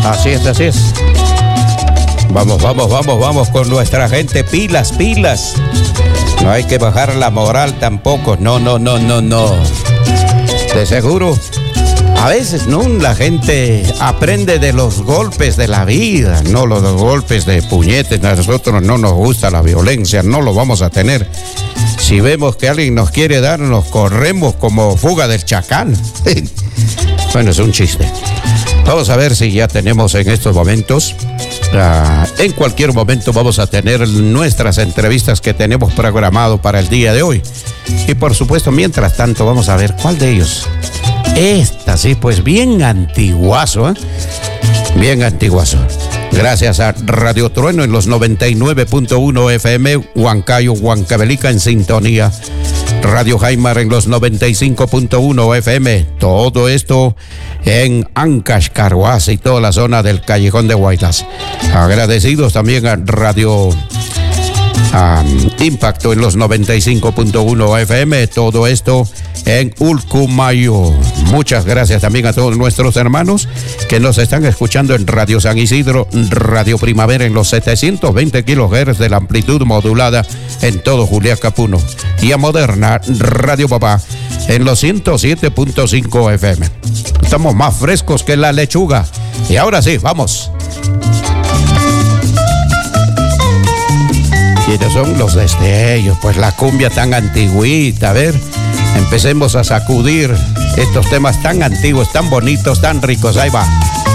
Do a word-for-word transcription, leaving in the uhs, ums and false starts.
Así es, así es. Vamos, vamos, vamos, vamos con nuestra gente. Pilas, pilas. No hay que bajar la moral tampoco. No, no, no, no, no. De seguro, a veces, ¿no? La gente aprende de los golpes de la vida, no los golpes de puñetes. A nosotros no nos gusta la violencia, no lo vamos a tener. Si vemos que alguien nos quiere dar, nos corremos como fuga del chacal. Bueno, es un chiste. Vamos a ver si ya tenemos en estos momentos. Uh, en cualquier momento vamos a tener nuestras entrevistas que tenemos programado para el día de hoy. Y por supuesto, mientras tanto, vamos a ver cuál de ellos. Esta, sí, pues bien antiguazo, ¿eh? Bien antiguazo. Gracias a Radio Trueno en los noventa y nueve punto uno F M, Huancayo, Huancavelica en sintonía. Radio Jaimar en los noventa y cinco punto uno F M. Todo esto en Ancash, Carhuaz y toda la zona del Callejón de Guaylas. Agradecidos también a Radio um, Impacto en los noventa y cinco punto uno F M. Todo esto en Ulcumayo. Muchas gracias también a todos nuestros hermanos que nos están escuchando en Radio San Isidro, Radio Primavera en los setecientos veinte kilohertz de la amplitud modulada en todo Juliaca-Puno, y a Moderna Radio Papá en los ciento siete punto cinco F M. Estamos más frescos que la lechuga. Y ahora sí, vamos. ¿Quiénes son los destellos? Pues la cumbia tan antigüita. A ver, empecemos a sacudir estos temas tan antiguos, tan bonitos, tan ricos. Ahí va.